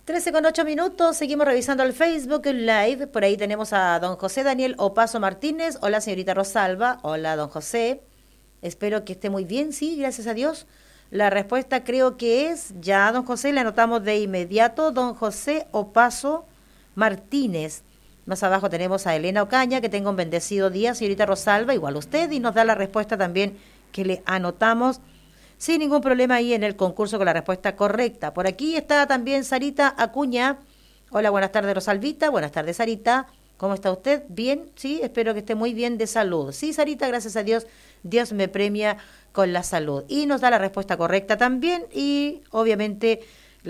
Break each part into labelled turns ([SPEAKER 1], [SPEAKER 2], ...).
[SPEAKER 1] 13:08, seguimos revisando el Facebook Live. Por ahí tenemos a don José Daniel Opaso Martínez. Hola, señorita Rosalba. Hola, don José. Espero que esté muy bien, sí, gracias a Dios. La respuesta creo que es, ya, don José, le anotamos de inmediato, don José Opaso Martínez. Más abajo tenemos a Elena Ocaña, que tenga un bendecido día, señorita Rosalba, igual usted, y nos da la respuesta también que le anotamos sin ningún problema ahí en el concurso con la respuesta correcta. Por aquí está también Sarita Acuña. Hola, buenas tardes, Rosalvita. Buenas tardes, Sarita. ¿Cómo está usted? ¿Bien? Sí, espero que esté muy bien de salud. Sí, Sarita, gracias a Dios, Dios me premia con la salud. Y nos da la respuesta correcta también y obviamente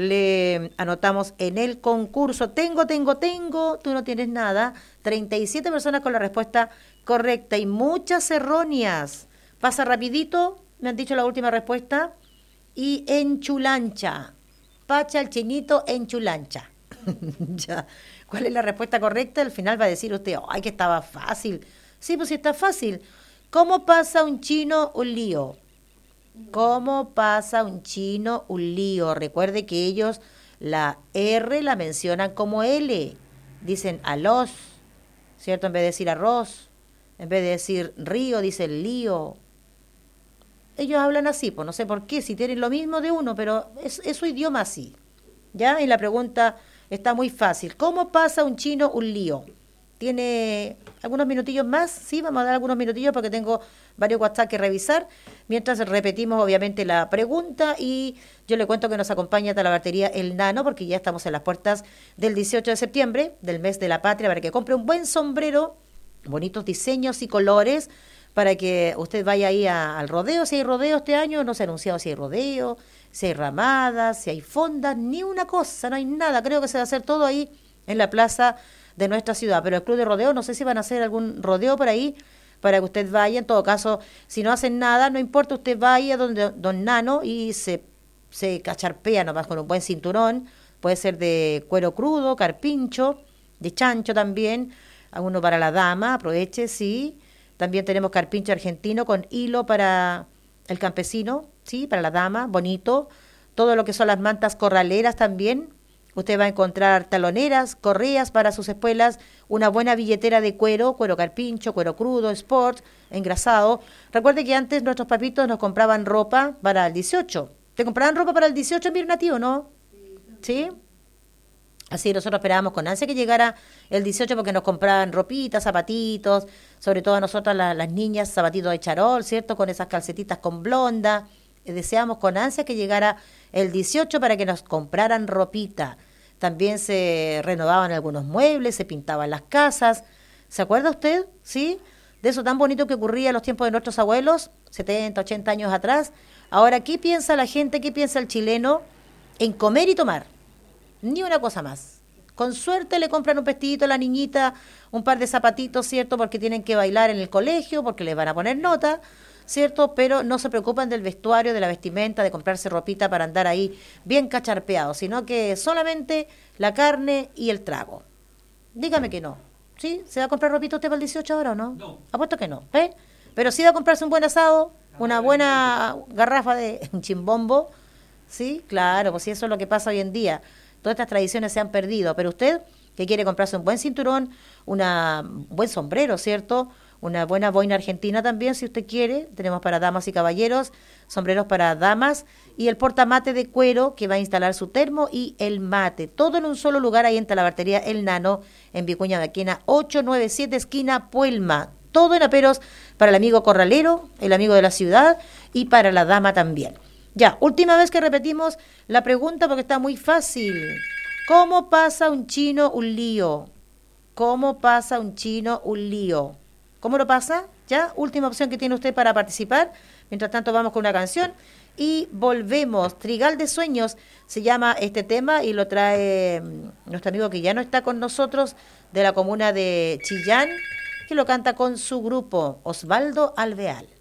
[SPEAKER 1] le anotamos en el concurso. Tengo, tú no tienes nada. 37 personas con la respuesta correcta y muchas erróneas. Pasa rapidito, me han dicho la última respuesta. Y en Chulancha. Pacha el chinito en Chulancha. Ya. ¿Cuál es la respuesta correcta? Al final va a decir usted, ay, que estaba fácil. Sí, pues sí está fácil. ¿Cómo pasa un chino un lío? ¿Cómo pasa un chino un lío? Recuerde que ellos la R la mencionan como L. Dicen alos, ¿cierto? En vez de decir arroz, en vez de decir río, dicen lío. Ellos hablan así, pues no sé por qué, si tienen lo mismo de uno, pero es su idioma así. ¿Ya? Y la pregunta está muy fácil. ¿Cómo pasa un chino un lío? ¿Tiene algunos minutillos más? Sí, vamos a dar algunos minutillos porque tengo varios WhatsApp que revisar. Mientras repetimos, obviamente, la pregunta y yo le cuento que nos acompaña hasta la batería El Nano porque ya estamos en las puertas del 18 de septiembre, del mes de la patria, para que compre un buen sombrero, bonitos diseños y colores, para que usted vaya ahí al rodeo. Si hay rodeo este año, no se ha anunciado si hay rodeo, si hay ramadas, si hay fondas, ni una cosa, no hay nada. Creo que se va a hacer todo ahí en la plaza de nuestra ciudad, pero el club de rodeo, no sé si van a hacer algún rodeo por ahí para que usted vaya. En todo caso, si no hacen nada, no importa, usted vaya donde don Nano y se cacharpea nomás con un buen cinturón, puede ser de cuero crudo, carpincho, de chancho también, uno para la dama, aproveche, sí. También tenemos carpincho argentino con hilo para el campesino, sí, para la dama, bonito. Todo lo que son las mantas corraleras también. Usted va a encontrar taloneras, correas para sus espuelas, una buena billetera de cuero, cuero carpincho, cuero crudo, sport, engrasado. Recuerde que antes nuestros papitos nos compraban ropa para el 18. ¿Te compraban ropa para el 18, Mirna, tío, no? ¿Sí? Así nosotros esperábamos con ansia que llegara el 18 porque nos compraban ropitas, zapatitos, sobre todo a nosotras las niñas, zapatitos de charol, ¿cierto? Con esas calcetitas con blonda. Deseamos con ansia que llegara el 18 para que nos compraran ropita. También se renovaban algunos muebles, se pintaban las casas. ¿Se acuerda usted? ¿Sí? De eso tan bonito que ocurría en los tiempos de nuestros abuelos, 70, 80 años atrás. Ahora, ¿qué piensa la gente, qué piensa el chileno? En comer y tomar. Ni una cosa más. Con suerte le compran un vestidito a la niñita, un par de zapatitos, ¿cierto? Porque tienen que bailar en el colegio, porque les van a poner nota, ¿cierto? Pero no se preocupan del vestuario, de la vestimenta, de comprarse ropita para andar ahí bien cacharpeado, sino que solamente la carne y el trago. Dígame que no. ¿Sí? ¿Se va a comprar ropita usted para el 18 ahora o no?
[SPEAKER 2] No.
[SPEAKER 1] Apuesto que no. ¿Eh? Pero sí va a comprarse un buen asado, una buena garrafa de chimbombo. ¿Sí? Claro, pues sí, eso es lo que pasa hoy en día. Todas estas tradiciones se han perdido, pero usted que quiere comprarse un buen cinturón, un buen sombrero, ¿cierto? Una buena boina argentina también, si usted quiere. Tenemos para damas y caballeros, sombreros para damas y el portamate de cuero que va a instalar su termo y el mate. Todo en un solo lugar ahí en Talabartería El Nano, en Vicuña Maquena 897, esquina Puelma. Todo en aperos para el amigo corralero, el amigo de la ciudad y para la dama también. Ya, última vez que repetimos la pregunta porque está muy fácil. ¿Cómo pasa un chino un lío? ¿Cómo pasa un chino un lío? ¿Cómo lo pasa? Ya, última opción que tiene usted para participar. Mientras tanto vamos con una canción y volvemos. Trigal de Sueños se llama este tema y lo trae nuestro amigo que ya no está con nosotros de la comuna de Chillán, que lo canta con su grupo, Osvaldo Alvear.